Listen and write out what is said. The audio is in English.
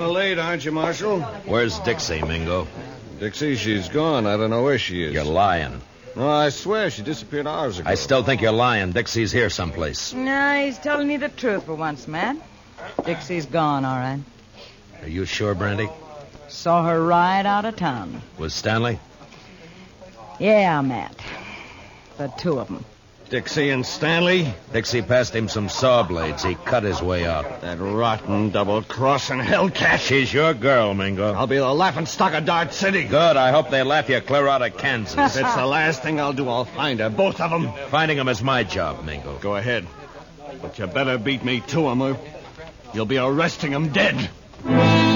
Kind of late, aren't you, Marshal? Where's Dixie, Mingo? Dixie, she's gone. I don't know where she is. You're lying. No, I swear she disappeared hours ago. I still think you're lying. Dixie's here someplace. No, he's telling you the truth for once, Matt. Dixie's gone, all right. Are you sure, Brandy? Saw her right out of town. Was Stanley? Yeah, Matt. The two of them. Dixie and Stanley? Dixie passed him some saw blades. He cut his way out. That rotten double-crossing hellcat. She's your girl, Mingo. I'll be the laughingstock of Dart City. Good. I hope they laugh you clear out of Kansas. If it's the last thing I'll do, I'll find her. Both of them. Finding them is my job, Mingo. Go ahead. But you better beat me to them or you'll be arresting them dead.